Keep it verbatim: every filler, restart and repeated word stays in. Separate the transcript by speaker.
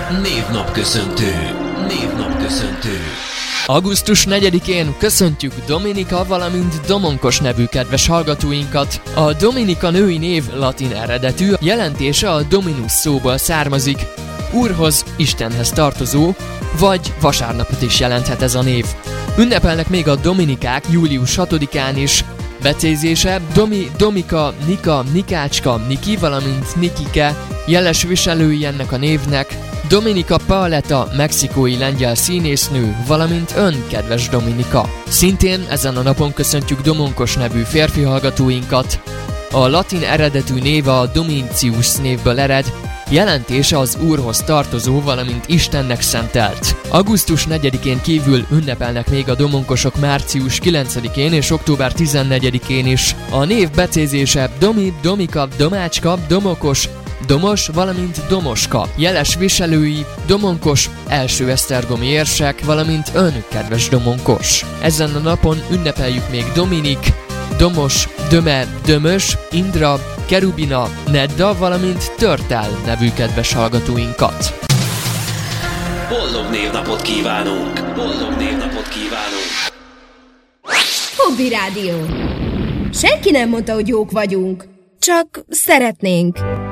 Speaker 1: Névnapköszöntő. Névnapköszöntő.
Speaker 2: augusztus negyedikén köszöntjük Dominika, valamint Domonkos nevű kedves hallgatóinkat. A Dominika női név latin eredetű, jelentése a Dominus szóból származik. Úrhoz, Istenhez tartozó, vagy vasárnapot is jelenthet ez a név. Ünnepelnek még a Dominikák július hatodikán is. Becézése Domi, Domika, Nika, Nikácska, Niki, valamint Nikike, jeles viselői ennek a névnek. Dominika Paoletta, mexikói lengyel színésznő, valamint ön, kedves Dominika. Szintén ezen a napon köszöntjük Domonkos nevű férfi hallgatóinkat. A latin eredetű néve a Domitius névből ered, jelentése az Úrhoz tartozó, valamint Istennek szentelt. augusztus negyedikén kívül ünnepelnek még a domonkosok március kilencedikén és október tizennegyedikén is. A név becézése Domi, Domika, Domácska, Domokos, Domos, valamint Domoska. Jeles viselői Domonkos, első esztergomi érsek, valamint ön, kedves Domonkos. Ezen a napon ünnepeljük még Dominik, Domos, Döme, Dömös, Indra, Kerubina, Nedda, valamint Törtel nevű kedves hallgatóinkat.
Speaker 1: Boldog névnapot kívánunk! Boldog névnapot kívánunk!
Speaker 3: Hobby Rádió. Senki nem mondta, hogy jók vagyunk. Csak szeretnénk.